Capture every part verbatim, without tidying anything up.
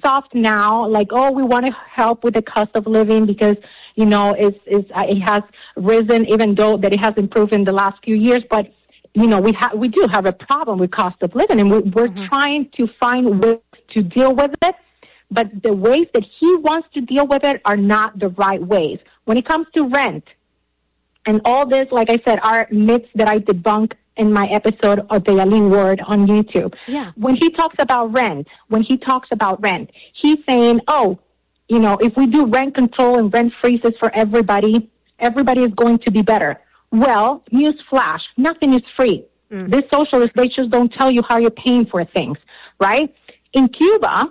soft now, like, oh, we want to help with the cost of living because, you know, it's, it's, uh, it has risen, even though that it has improved in the last few years. But, you know, we ha- we do have a problem with cost of living, and we, we're mm-hmm. trying to find ways to deal with it. But the ways that he wants to deal with it are not the right ways. When it comes to rent and all this, like I said, are myths that I debunk in my episode of the Yaleen Word on YouTube. Yeah. When he talks about rent, when he talks about rent, he's saying, oh, you know, if we do rent control and rent freezes for everybody, everybody is going to be better. Well, newsflash, nothing is free. Mm. These socialists, they just don't tell you how you're paying for things, right? In Cuba,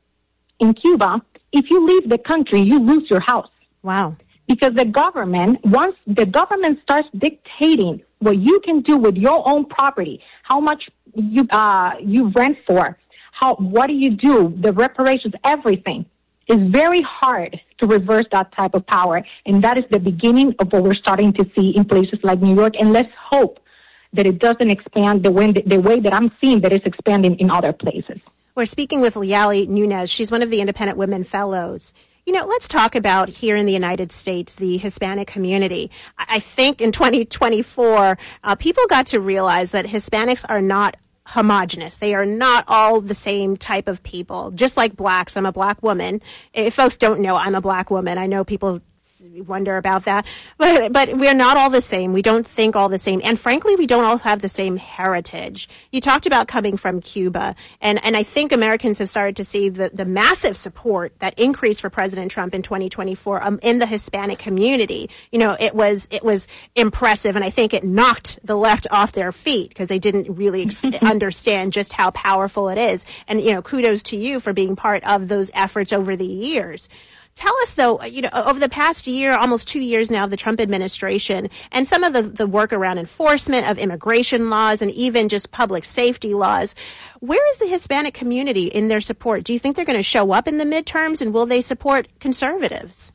in Cuba, if you leave the country, you lose your house. Wow. Because the government, once the government starts dictating what you can do with your own property, how much you uh, you rent for, how what do you do, the reparations, everything, is very hard to reverse that type of power. And that is the beginning of what we're starting to see in places like New York. And let's hope that it doesn't expand the way, the way that I'm seeing that it's expanding in other places. We're speaking with Leali Nunez. She's one of the Independent Women Fellows. You know, let's talk about here in the United States, the Hispanic community. I think in twenty twenty-four, uh, people got to realize that Hispanics are not homogenous. They are not all the same type of people. Just like blacks, I'm a black woman. If folks don't know, I'm a black woman. I know people wonder about that, but but we're not all the same. We don't think all the same, and frankly, we don't all have the same heritage. You talked about coming from Cuba, and and I think Americans have started to see the the massive support that increased for President Trump in twenty twenty-four um, in the Hispanic community. You know, it was it was impressive, and I think it knocked the left off their feet because they didn't really ex- understand just how powerful it is. And you know, kudos to you for being part of those efforts over the years. Tell us, though, you know, over the past year, almost two years now, of the Trump administration and some of the, the work around enforcement of immigration laws and even just public safety laws, where is the Hispanic community in their support? Do you think they're going to show up in the midterms, and will they support conservatives?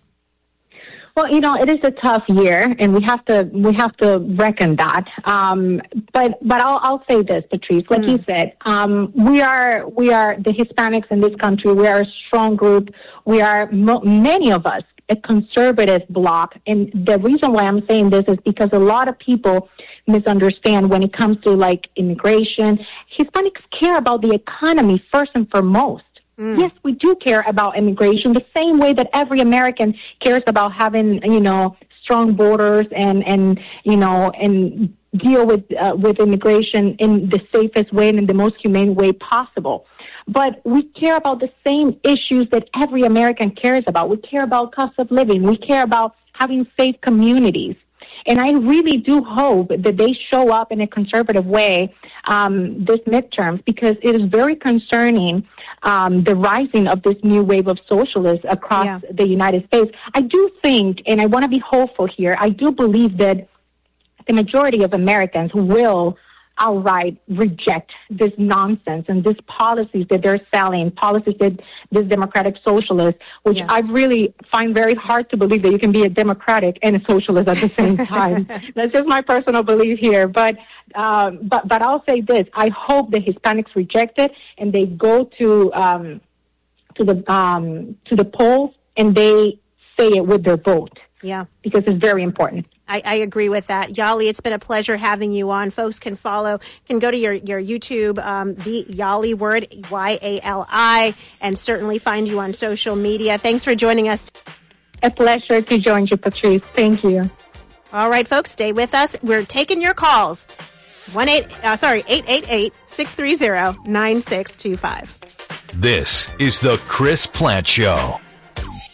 Well, you know, it is a tough year, and we have to we have to reckon that. Um, but but I'll I'll say this, Patrice. Like mm. you said, um, we are we are the Hispanics in this country. We are a strong group. We are mo- many of us a conservative bloc, and the reason why I'm saying this is because a lot of people misunderstand when it comes to like immigration. Hispanics care about the economy first and foremost. Mm. Yes, we do care about immigration the same way that every American cares about having, you know, strong borders and, and you know, and deal with uh, with immigration in the safest way and in the most humane way possible. But we care about the same issues that every American cares about. We care about cost of living. We care about having safe communities. And I really do hope that they show up in a conservative way um, this midterms, because it is very concerning, um, the rising of this new wave of socialists across yeah. the United States. I do think, and I want to be hopeful here, I do believe that the majority of Americans will outright reject this nonsense and these policies that they're selling, policies that this democratic socialist, which yes. I really find very hard to believe that you can be a democratic and a socialist at the same time. That's just my personal belief here. But, um, but, but I'll say this. I hope the Hispanics reject it and they go to, um, to the, um, to the polls and they say it with their vote. Yeah. Because it's very important. I, I agree with that. Yali, it's been a pleasure having you on. Folks can follow, can go to your, your YouTube, um, the Yali Word, Y A L I, and certainly find you on social media. Thanks for joining us. A pleasure to join you, Patrice. Thank you. All right, folks, stay with us. We're taking your calls. One eight, uh, sorry, eight eight eight, six three zero, nine six two five. This is the Chris Plante Show.